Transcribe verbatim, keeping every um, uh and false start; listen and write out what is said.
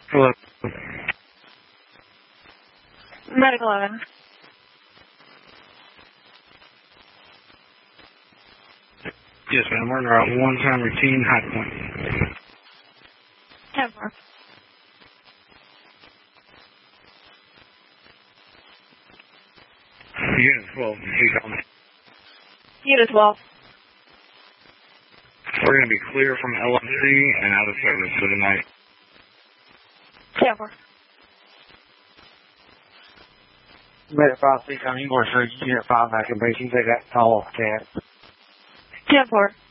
Hello. Medical eleven. Yes, ma'am. We're in our one-time routine high point. ten four. Unit twelve, you call me. Unit twelve. We're going to be clear from L M C and out of service for the night. ten four. Medic five, six on English, Unit five, activation, take that call off, Cat. ten four.